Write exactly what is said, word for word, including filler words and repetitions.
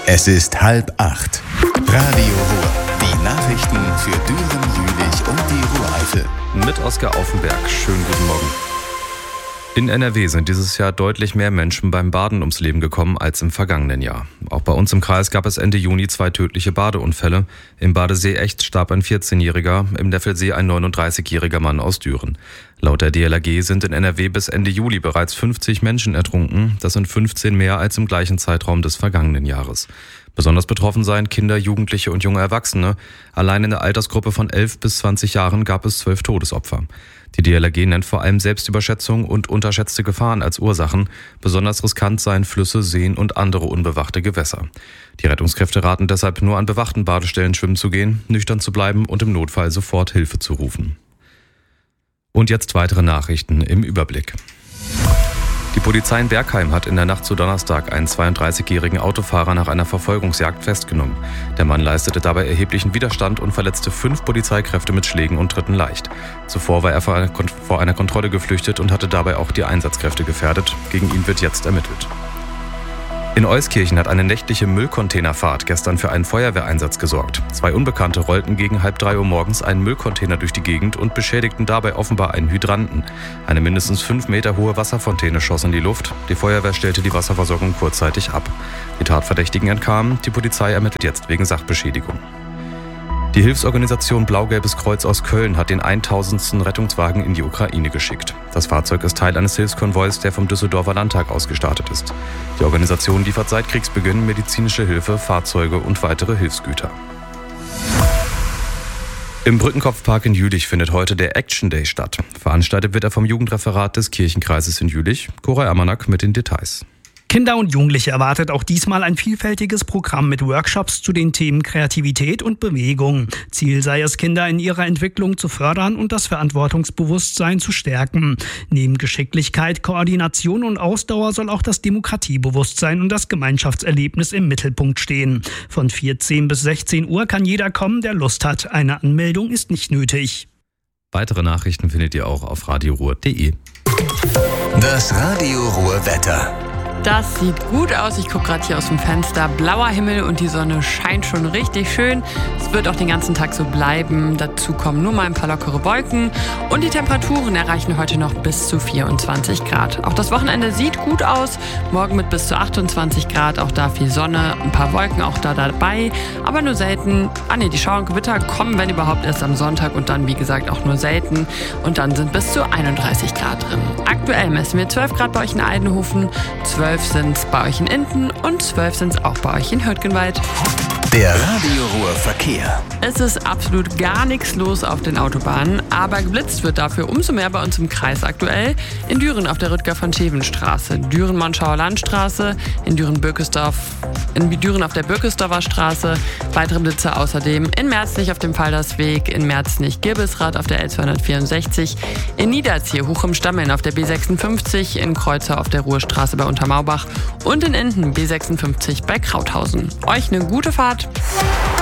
Es ist halb acht. Radio Ruhr. Die Nachrichten für Düren, Jülich und die Ruhr-Eifel. Mit Oskar Aufenberg. Schönen guten Morgen. In N R W sind dieses Jahr deutlich mehr Menschen beim Baden ums Leben gekommen als im vergangenen Jahr. Auch bei uns im Kreis gab es Ende Juni zwei tödliche Badeunfälle. Im Badesee Echt starb ein vierzehnjähriger, im Neffelsee ein neununddreißigjähriger Mann aus Düren. Laut der D L R G sind in N R W bis Ende Juli bereits fünfzig Menschen ertrunken. Das sind fünfzehn mehr als im gleichen Zeitraum des vergangenen Jahres. Besonders betroffen seien Kinder, Jugendliche und junge Erwachsene. Allein in der Altersgruppe von elf bis zwanzig Jahren gab es zwölf Todesopfer. Die D L R G nennt vor allem Selbstüberschätzung und unterschätzte Gefahren als Ursachen. Besonders riskant seien Flüsse, Seen und andere unbewachte Gewässer. Die Rettungskräfte raten deshalb nur an bewachten Badestellen schwimmen zu gehen, nüchtern zu bleiben und im Notfall sofort Hilfe zu rufen. Und jetzt weitere Nachrichten im Überblick. Die Polizei in Bergheim hat in der Nacht zu Donnerstag einen zweiunddreißigjährigen Autofahrer nach einer Verfolgungsjagd festgenommen. Der Mann leistete dabei erheblichen Widerstand und verletzte fünf Polizeikräfte mit Schlägen und Tritten leicht. Zuvor war er vor einer, vor einer Kontrolle geflüchtet und hatte dabei auch die Einsatzkräfte gefährdet. Gegen ihn wird jetzt ermittelt. In Euskirchen hat eine nächtliche Müllcontainerfahrt gestern für einen Feuerwehreinsatz gesorgt. Zwei Unbekannte rollten gegen halb drei Uhr morgens einen Müllcontainer durch die Gegend und beschädigten dabei offenbar einen Hydranten. Eine mindestens fünf Meter hohe Wasserfontäne schoss in die Luft. Die Feuerwehr stellte die Wasserversorgung kurzzeitig ab. Die Tatverdächtigen entkamen. Die Polizei ermittelt jetzt wegen Sachbeschädigung. Die Hilfsorganisation Blau-Gelbes Kreuz aus Köln hat den tausendsten Rettungswagen in die Ukraine geschickt. Das Fahrzeug ist Teil eines Hilfskonvois, der vom Düsseldorfer Landtag aus gestartet ist. Die Organisation liefert seit Kriegsbeginn medizinische Hilfe, Fahrzeuge und weitere Hilfsgüter. Im Brückenkopfpark in Jülich findet heute der Action Day statt. Veranstaltet wird er vom Jugendreferat des Kirchenkreises in Jülich. Koray Amanak mit den Details. Kinder und Jugendliche erwartet auch diesmal ein vielfältiges Programm mit Workshops zu den Themen Kreativität und Bewegung. Ziel sei es, Kinder in ihrer Entwicklung zu fördern und das Verantwortungsbewusstsein zu stärken. Neben Geschicklichkeit, Koordination und Ausdauer soll auch das Demokratiebewusstsein und das Gemeinschaftserlebnis im Mittelpunkt stehen. Von vierzehn bis sechzehn Uhr kann jeder kommen, der Lust hat. Eine Anmeldung ist nicht nötig. Weitere Nachrichten findet ihr auch auf radio ruhr punkt de. Das Radio Ruhr Wetter. Das sieht gut aus. Ich gucke gerade hier aus dem Fenster. Blauer Himmel und die Sonne scheint schon richtig schön. Es wird auch den ganzen Tag so bleiben. Dazu kommen nur mal ein paar lockere Wolken. Und die Temperaturen erreichen heute noch bis zu vierundzwanzig Grad. Auch das Wochenende sieht gut aus. Morgen mit bis zu achtundzwanzig Grad. Auch da viel Sonne, ein paar Wolken auch da dabei. Aber nur selten. Ah ne, die Schauer und Gewitter kommen, wenn überhaupt, erst am Sonntag. Und dann, wie gesagt, auch nur selten. Und dann sind bis zu einunddreißig Grad drin. Aktuell messen wir zwölf Grad bei euch in Eidenhofen, zwölf sind es bei euch in Inten und zwölf sind es auch bei euch in Hürtgenwald. Der Radio Ruhr Verkehr. Es ist absolut gar nichts los auf den Autobahnen, aber geblitzt wird dafür umso mehr bei uns im Kreis aktuell. In Düren auf der Rüdger-von-Scheven-Straße, Düren-Monschauer Landstraße, in Düren-Bürkesdorf, in Düren auf der Bürkesdorfer Straße, weitere Blitze außerdem in Merznig auf dem Faldersweg, in Merznig-Girbelsrath auf der L zweihundertvierundsechzig, in Niederzier, Hoch im Stammeln auf der B sechsundfünfzig, in Kreuzer auf der Ruhrstraße bei Untermaubach und in Enden B sechsundfünfzig bei Krauthausen. Euch eine gute Fahrt!